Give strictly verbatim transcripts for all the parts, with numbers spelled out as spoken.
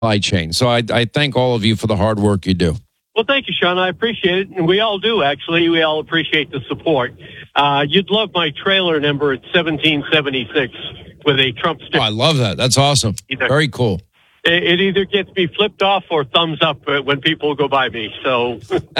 supply chain. So I, I thank all of you for the hard work you do. Well, thank you, Sean. I appreciate it. And we all do, actually. We all appreciate the support. Uh, you'd love my trailer number at seventeen seventy-six with a Trump sticker. Oh, I love that. That's awesome. Either. Very cool. It, it either gets me flipped off or thumbs up when people go by me. So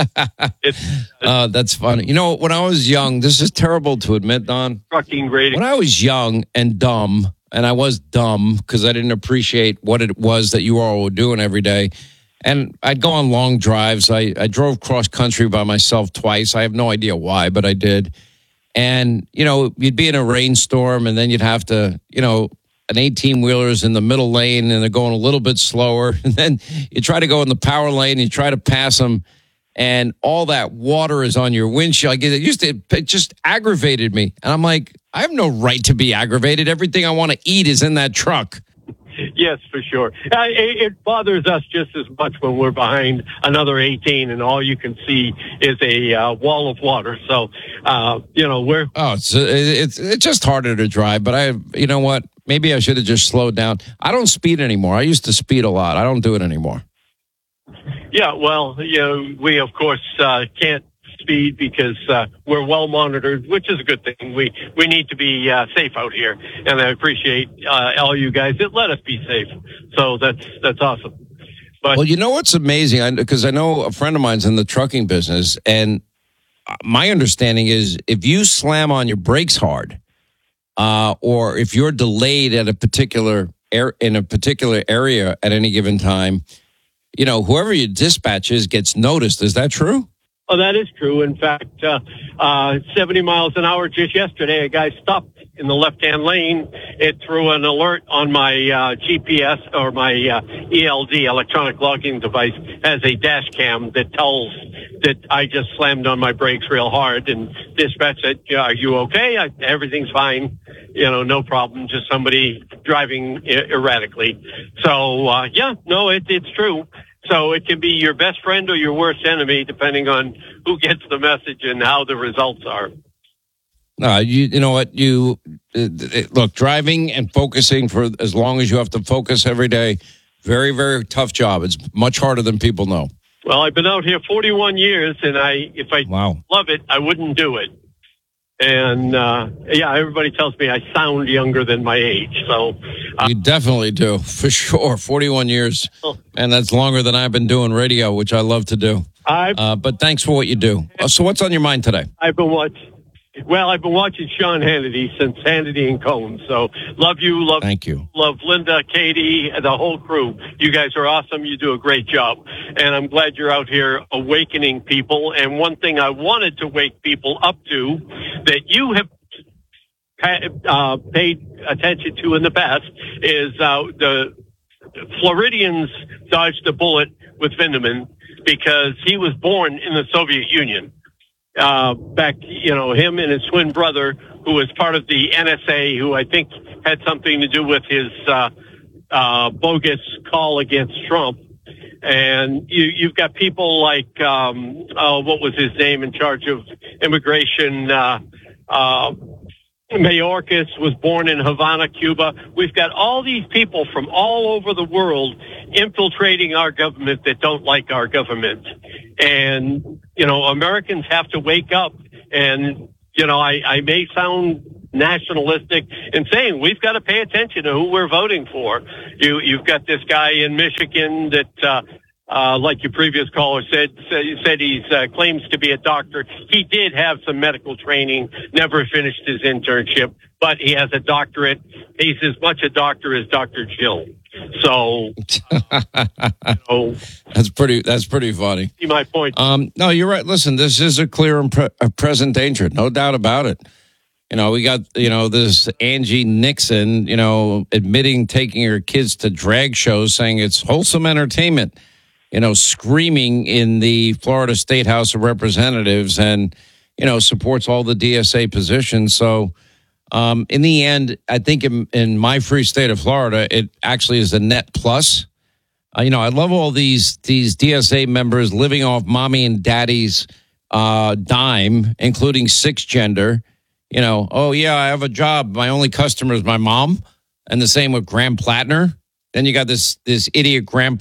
it's uh, that's funny. You know, when I was young, this is terrible to admit, Don. Trucking grading. When I was young and dumb, and I was dumb because I didn't appreciate what it was that you all were doing every day. And I'd go on long drives. I, I drove cross country by myself twice. I have no idea why, but I did. And, you know, you'd be in a rainstorm and then you'd have to, you know, an eighteen-wheeler's in the middle lane and they're going a little bit slower. And then you try to go in the power lane, you try to pass them, and all that water is on your windshield. Like, it used to, it just aggravated me. And I'm like, I have no right to be aggravated. Everything I want to eat is in that truck. Yes, for sure. Uh, it, it bothers us just as much when we're behind another eighteen and all you can see is a uh, wall of water. So, uh, you know, we're... Oh, it's, it's it's just harder to drive. But I, you know what? Maybe I should have just slowed down. I don't speed anymore. I used to speed a lot. I don't do it anymore. Yeah, well, you know, we, of course, uh, can't speed because uh, we're well monitored, which is a good thing. We we need to be uh, safe out here, and I appreciate uh, all you guys that let us be safe. So that's that's awesome. But well, you know what's amazing? Because I, I know a friend of mine's in the trucking business, and my understanding is if you slam on your brakes hard, uh, or if you're delayed at a particular air in a particular area at any given time, you know, whoever your dispatch is gets noticed. Is that true? Oh, that is true. In fact, uh, uh, seventy miles an hour just yesterday, a guy stopped in the left-hand lane. It threw an alert on my uh, G P S or my uh, E L D, electronic logging device, as a dash cam that tells that I just slammed on my brakes real hard. And dispatch said, yeah, are you okay? I, everything's fine. You know, no problem. Just somebody driving er- erratically. So, uh, yeah, no, it, it's true. So it can be your best friend or your worst enemy, depending on who gets the message and how the results are. No, you you know what you uh, look driving and focusing for as long as you have to focus every day. Very very tough job. It's much harder than people know. Well, I've been out here forty-one years, and I if I wow. love it, I wouldn't do it. And uh, yeah, everybody tells me I sound younger than my age. So uh, you definitely do, for sure. forty-one years, and that's longer than I've been doing radio, which I love to do. Uh, but thanks for what you do. Uh, so, what's on your mind today? I've been watching. Well, I've been watching Sean Hannity since Hannity and Cohen. So love you, love Thank you, love Linda, Katie, and the whole crew. You guys are awesome. You do a great job, and I'm glad you're out here awakening people. And one thing I wanted to wake people up to that you have uh, paid attention to in the past is uh, the Floridians dodged a bullet with Vindman because he was born in the Soviet Union. Uh, back, you know, him and his twin brother, who was part of the N S A, who I think had something to do with his uh, uh, bogus call against Trump. And you, you've got people like, um, uh, what was his name in charge of immigration? Uh, uh, Mayorkas was born in Havana, Cuba. We've got all these people from all over the world infiltrating our government that don't like our government. And, you know, Americans have to wake up. And, you know, I, I may sound nationalistic in saying we've got to pay attention to who we're voting for. You, you've got this guy in Michigan that, uh, Uh, like your previous caller said, said he uh, claims to be a doctor. He did have some medical training, never finished his internship, but he has a doctorate. He's as much a doctor as Doctor Jill. So, uh, you know, that's pretty. That's pretty funny. See my point? Um, no, you're right. Listen, this is a clear and pre- a present danger, no doubt about it. You know, we got, you know, this Angie Nixon, you know, admitting taking her kids to drag shows, saying it's wholesome entertainment. You know, screaming in the Florida State House of Representatives and, you know, supports all the D S A positions. So um, in the end, I think in, in my free state of Florida, it actually is a net plus. Uh, you know, I love all these these D S A members living off mommy and daddy's uh, dime, including six gender. You know, oh, yeah, I have a job. My only customer is my mom. And the same with Graham Plattner. Then you got this this idiot grandpa